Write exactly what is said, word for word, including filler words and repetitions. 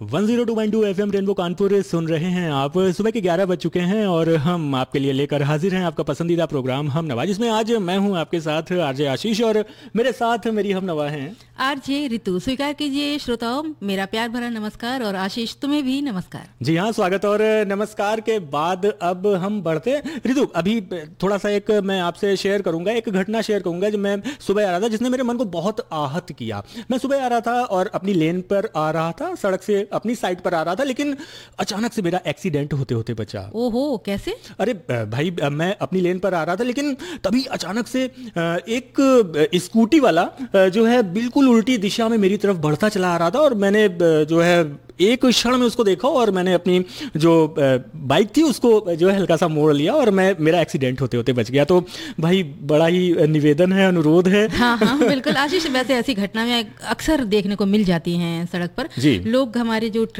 One zero two point two FM rainbow Kanpur सुन रहे हैं आप। सुबह के ग्यारह बज चुके हैं और हम आपके लिए लेकर हाजिर हैं आपका पसंदीदा प्रोग्राम हम नवा, जिसमें आज मैं हूं आपके साथ आरजे आशीष और मेरे साथ मेरी हम नवा हैं आरजे ऋतु। स्वीकार कीजिए श्रोताओं मेरा प्यार भरा नमस्कार और आशीष तुम्हें भी नमस्कार। जी हाँ, स्वागत और नमस्कार के बाद अब हम बढ़ते हैं। ऋतु, अभी थोड़ा सा एक मैं आपसे शेयर करूंगा, एक घटना शेयर करूंगा जब मैं सुबह आ रहा था, जिसने मेरे मन को बहुत आहत किया। मैं सुबह आ रहा था और अपनी लेन पर आ रहा था, सड़क से अपनी साइड पर आ रहा था, लेकिन अचानक से मेरा एक्सीडेंट होते होते बचा। ओहो, कैसे? अरे भाई, मैं अपनी लेन पर आ रहा था, लेकिन तभी अचानक से एक स्कूटी वाला जो है बिल्कुल उल्टी दिशा में मेरी तरफ बढ़ता चला आ रहा था और मैंने जो है एक क्षण में उसको देखा और मैंने अपनी जो बाइक थी उसको जो है हल्का सा मोड़ लिया और मैं मेरा एक्सीडेंट होते होते बच गया। तो भाई बड़ा ही निवेदन है, अनुरोध है। हाँ हाँ बिल्कुल आशीष, वैसे ऐसी घटना में अक्सर देखने को मिल जाती हैं सड़क पर। लोग हमारे जो